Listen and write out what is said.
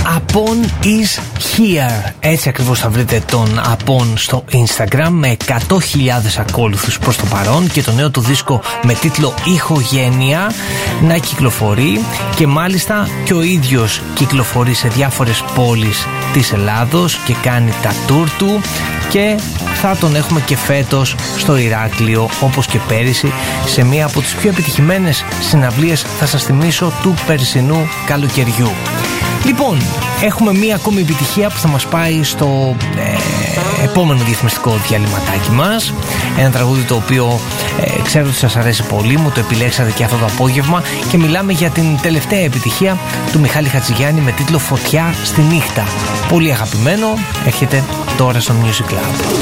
Apon is here. Έτσι ακριβώς θα βρείτε τον Apon στο Instagram με 100.000 ακόλουθους προς το παρόν και το νέο του δίσκο με τίτλο Ηχογένεια να κυκλοφορεί και μάλιστα και ο ίδιος κυκλοφορεί σε διάφορες πόλεις της Ελλάδος και κάνει τα tour του και θα τον έχουμε και φέτος στο Ηράκλειο όπως και πέρυσι σε μία από τις πιο επιτυχημένες συναυλίες, θα σας θυμίσω, του περσινού καλοκαιριού. Λοιπόν, έχουμε μία ακόμη επιτυχία που θα μας πάει στο επόμενο διαφημιστικό διαλυματάκι μας. Ένα τραγούδι το οποίο ξέρω ότι σας αρέσει πολύ, μου το επιλέξατε και αυτό το απόγευμα και μιλάμε για την τελευταία επιτυχία του Μιχάλη Χατζηγιάννη με τίτλο Φωτιά στη νύχτα. Πολύ αγαπημένο, έρχεται τώρα στο Music Club.